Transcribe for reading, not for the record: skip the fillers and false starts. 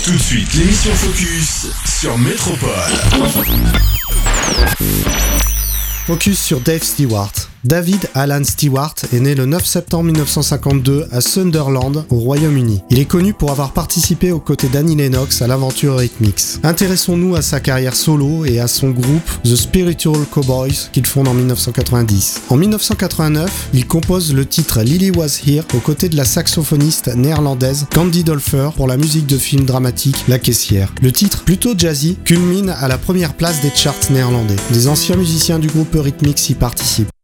Tout de suite, l'émission Focus sur Métropole. Focus sur Dave Stewart. David Alan Stewart est né le 9 septembre 1952 à Sunderland, au Royaume-Uni. Il est connu pour avoir participé aux côtés d'Annie Lennox à l'aventure Eurythmics. Intéressons-nous à sa carrière solo et à son groupe The Spiritual Cowboys qu'il fonde en 1990. En 1989, il compose le titre Lily Was Here aux côtés de la saxophoniste néerlandaise Candy Dulfer pour la musique de film dramatique La Caissière. Le titre, plutôt jazzy, culmine à la première place des charts néerlandais. Des anciens musiciens du groupe Eurythmics y participent.